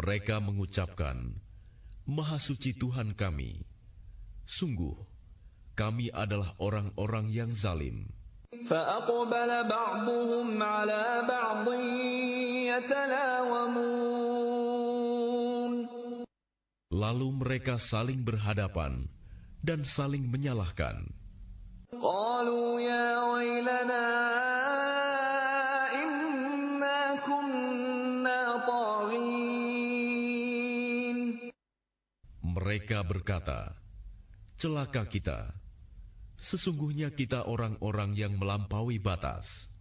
Mereka mengucapkan, Maha suci Tuhan kami. Sungguh, kami adalah orang-orang yang zalim. فأقبل بعضهم على بعض يتلاومون. Lalu mereka saling berhadapan dan saling menyalahkan. قالوا يا ويلنا إنا كنا طاغين. Mereka berkata, celaka kita. Sesungguhnya kita orang-orang yang melampaui batas.